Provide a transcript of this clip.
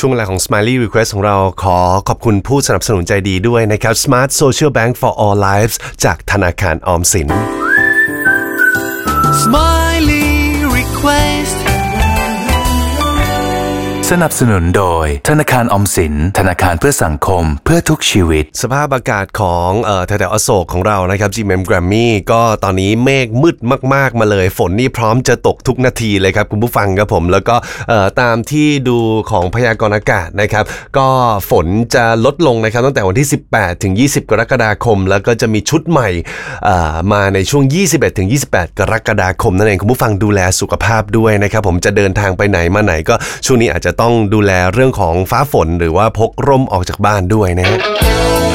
ช่วงเวลาของ Smiley Request ของเราขอขอบคุณผู้สนับสนุนใจดีด้วยนะครับ Smart Social Bank for All Lives จากธนาคารออมสิน Smiley Request สนับสนุนโดยธนาคารออมสินธนาคารเพื่อสังคมเพื่อทุกชีวิตสภาพอากาศของแถวอโศกของเรานะครับ GMM Grammy ก็ตอนนี้เมฆมืดมากๆมาเลยฝนนี่พร้อมจะตกทุกนาทีเลยครับคุณผู้ฟังครับผมแล้วก็ตามที่ดูของพยากรณ์อากาศนะครับก็ฝนจะลดลงนะครับตั้งแต่วันที่18ถึง20กรกฎาคมแล้วก็จะมีชุดใหม่มาในช่วง21ถึง28กรกฎาคมนั่นเองคุณผู้ฟังดูแลสุขภาพด้วยนะครับผมจะเดินทางไปไหนมาไหนก็ช่วงนี้อาจจะต้องดูแลเรื่องของฟ้าฝนหรือว่าพกร่มออกจากบ้านด้วยนะฮะ